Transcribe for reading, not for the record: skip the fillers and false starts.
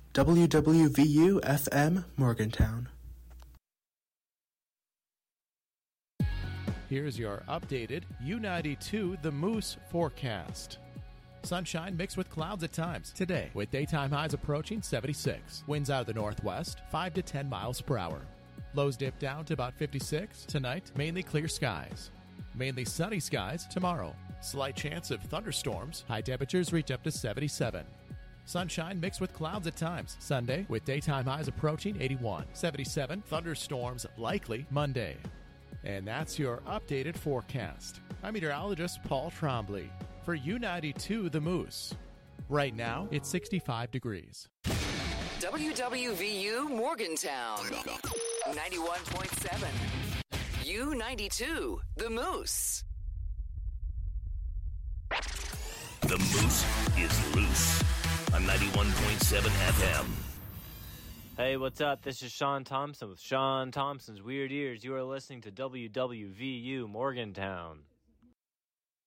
WWVU-FM Morgantown. Here's your updated U92 The Moose forecast. Sunshine mixed with clouds at times today, with daytime highs approaching 76. Winds out of the northwest, 5 to 10 miles per hour. Lows dip down to about 56. Tonight, mainly clear skies. Mainly sunny skies tomorrow. Slight chance of thunderstorms. High temperatures reach up to 77. Sunshine mixed with clouds at times. Sunday, with daytime highs approaching 81. 77. Thunderstorms likely Monday. And that's your updated forecast. I'm meteorologist Paul Trombley for U92 The Moose. Right now, it's 65 degrees. WWVU Morgantown 91.7. U92 The Moose. The Moose is loose on 91.7 FM. Hey, what's up? This is Sean Thompson with Sean Thompson's Weird Ears. You are listening to WWVU Morgantown.